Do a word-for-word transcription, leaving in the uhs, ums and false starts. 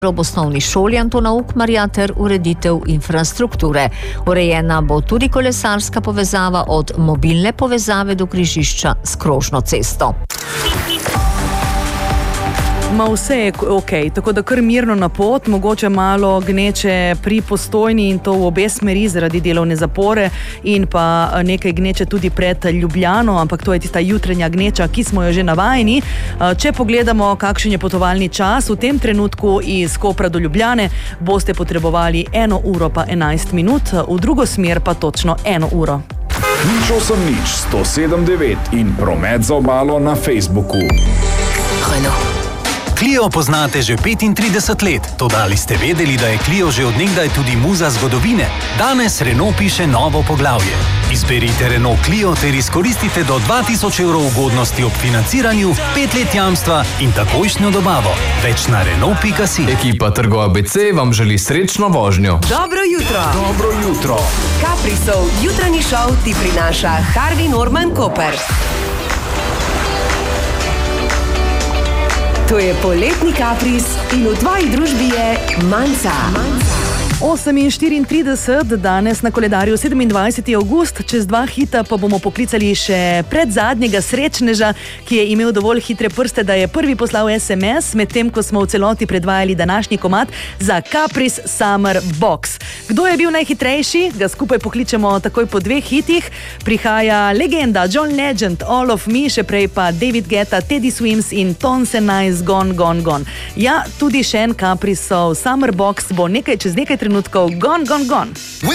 ob osnovni šoli Antona Ukmarja ter ureditev infrastrukture. Urejena bo tudi kolesarska povezava od mobilne povezave do križišča s krožno cesto. Ma vse je ok, tako da kar mirno na pot, mogoče malo gneče pri Postojni in to v obe smeri zaradi delovne zapore in pa nekaj gneče tudi pred Ljubljano, ampak to je tista jutranja gneča, ki smo jo že navajeni. Če pogledamo, kakšen je potovalni čas v tem trenutku iz Kopra do Ljubljane, boste potrebovali eno uro pa enajst minut, v drugo smer pa točno eno uro. Nič osem nič, sto sedem devet in promet za obalo na Facebooku. Renault. Clio poznate že petintrideset let, toda ali ste vedeli, da je Clio že od nekdaj tudi muza zgodovine? Danes Renault piše novo poglavje. Izberite Renault Clio ter izkoristite do dva tisoč evrov ugodnosti ob financiranju, pet let jamstva in takojšnjo dobavo. Več na Renault pika si. Ekipa Trgo A B C vam želi srečno vožnjo. Dobro jutro. Dobro jutro. Caprisov jutranji šov ti prinaša Harvey Norman Koper. To je poletni Capris in v tvoji družbi je Manca. osem štiriintrideset, danes na koledarju sedemindvajseti avgust, čez dva hita pa bomo poklicali še predzadnjega srečneža, ki je imel dovolj hitre prste, da je prvi poslal es em es, medtem ko smo v celoti predvajali današnji komad za Capris Summer Box. Kdo je bil najhitrejši? Ga skupaj pokličemo takoj po dveh hitih. Prihaja legenda John Legend, All of Me, še prej pa David Guetta, Teddy Swims in Tones and I, Gone, Gone, Gone. Ja, tudi še en Caprisov Summer Box bo nekaj čez nekaj trenutkov gone, gone, gone.